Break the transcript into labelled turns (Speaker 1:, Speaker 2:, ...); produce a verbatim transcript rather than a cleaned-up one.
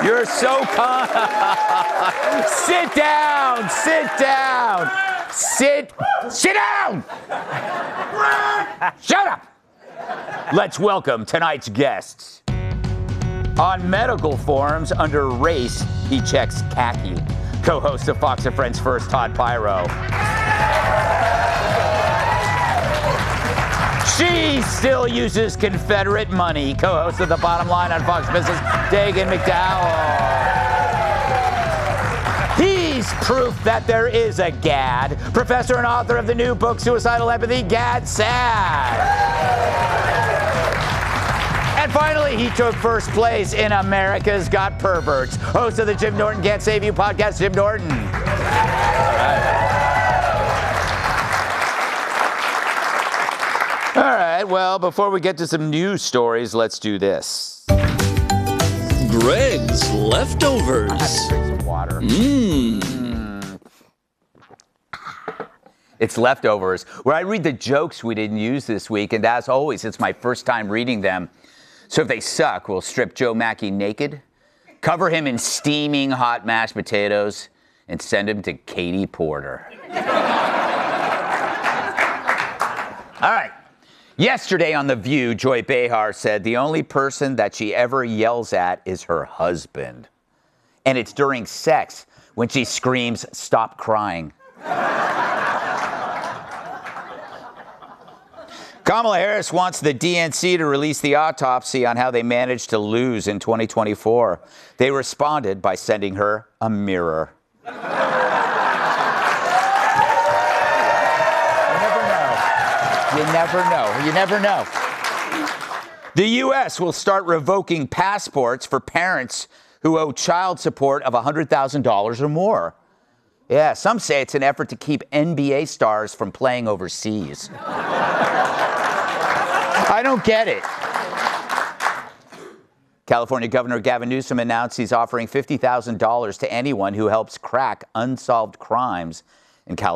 Speaker 1: You're so calm. Sit down. Sit down. Sit. Sit down. Shut up. Let's welcome tonight's guests. On medical forums under race, he checks khaki. Co-host of Fox and Friends First, Todd Pyro. She still uses Confederate money. Co-host of The Bottom Line on Fox Business, Dagan McDowell. He's proof that there is a Gad. Professor and author of the new book, Suicidal Empathy, Gad Saad. And finally, he took first place in America's Got Perverts. Host of the Jim Norton Can't Save You podcast, Jim Norton. All right. All right, well, before we get to some news stories, let's do this.
Speaker 2: Greg's Leftovers.
Speaker 1: I have to drink some water.
Speaker 2: Mmm.
Speaker 1: Mm. It's Leftovers, where I read the jokes we didn't use this week, and as always, it's my first time reading them. So if they suck, we'll strip Joe Mackey naked, cover him in steaming hot mashed potatoes, and send him to Katie Porter. All right. Yesterday on The View, Joy Behar said the only person that she ever yells at is her husband. And it's during sex when she screams, "Stop crying." Kamala Harris wants the D N C to release the autopsy on how they managed to lose in twenty twenty-four. They responded by sending her a mirror. You never know. You never know. The U S will start revoking passports for parents who owe child support of one hundred thousand dollars or more. Yeah, some say it's an effort to keep N B A stars from playing overseas. I don't get it. California Governor Gavin Newsom announced he's offering fifty thousand dollars to anyone who helps crack unsolved crimes in California.